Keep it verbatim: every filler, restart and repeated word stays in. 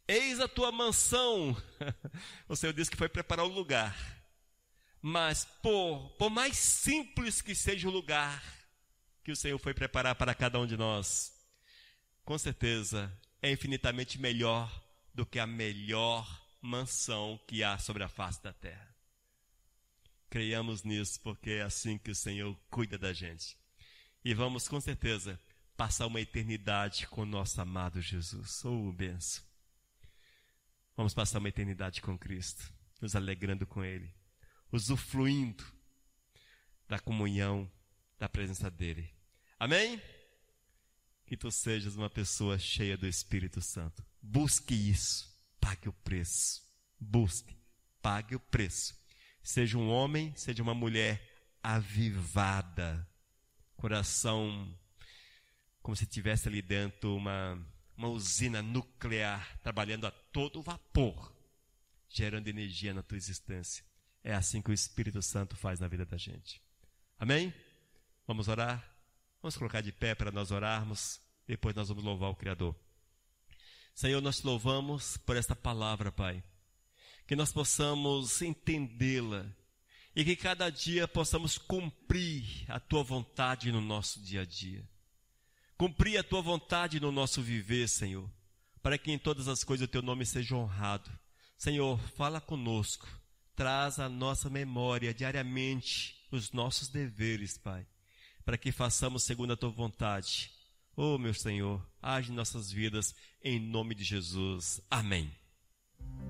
Eis a tua mansão. O Senhor disse que foi preparar o lugar. Mas por, por mais simples que seja o lugar que o Senhor foi preparar para cada um de nós, com certeza é infinitamente melhor do que a melhor mansão que há sobre a face da terra. Creiamos nisso, porque é assim que o Senhor cuida da gente. E vamos, com certeza, passar uma eternidade com o nosso amado Jesus. Oh, benção. Vamos passar uma eternidade com Cristo, nos alegrando com Ele, usufruindo da comunhão, da presença dEle. Amém? Que tu sejas uma pessoa cheia do Espírito Santo. Busque isso. Pague o preço. Busque. Pague o preço. Seja um homem, seja uma mulher avivada. Coração como se tivesse ali dentro uma, uma usina nuclear, trabalhando a todo vapor, gerando energia na tua existência. É assim que o Espírito Santo faz na vida da gente. Amém? Vamos orar? Vamos colocar de pé para nós orarmos. Depois nós vamos louvar o Criador. Senhor, nós te louvamos por esta palavra, Pai. Que nós possamos entendê-la e que cada dia possamos cumprir a tua vontade no nosso dia a dia. Cumprir a tua vontade no nosso viver, Senhor, para que em todas as coisas o teu nome seja honrado. Senhor, fala conosco, traz à nossa memória diariamente os nossos deveres, Pai, para que façamos segundo a tua vontade. Oh, meu Senhor, age em nossas vidas, em nome de Jesus. Amém.